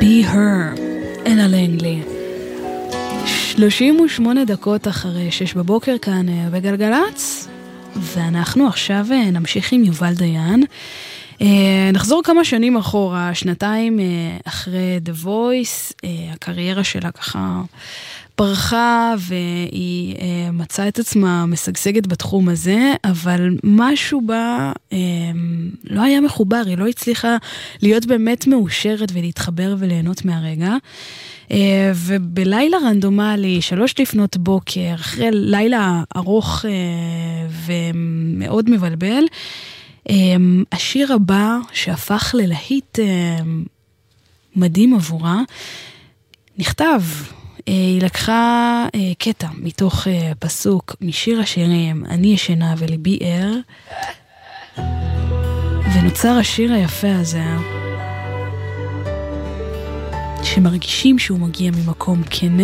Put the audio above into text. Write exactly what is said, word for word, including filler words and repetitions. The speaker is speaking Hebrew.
Be Her, אלה לנגלי. שלושים ושמונה דקות אחרי שש בבוקר כאן בגלגלץ, ואנחנו עכשיו נמשיך עם יובל דיין. נחזור כמה שנים אחורה, שנתיים אחרי The Voice, הקריירה שלה ככה פרחה, והיא מצאה את עצמה משגשגת בתחום הזה, אבל משהו בה לא היה מחובר, היא לא הצליחה להיות באמת מאושרת ולהתחבר וליהנות מהרגע. ובלילה רנדומלי, שלוש לפנות בוקר, אחרי לילה ארוך ומאוד מבלבל, השיר הבא שהפך ללהיט מדהים עבורה, נכתב. היא לקחה קטע מתוך פסוק משיר השירים אני ישנה וליבי ער, ונוצר השיר היפה הזה שמרגישים שהוא מגיע ממקום כן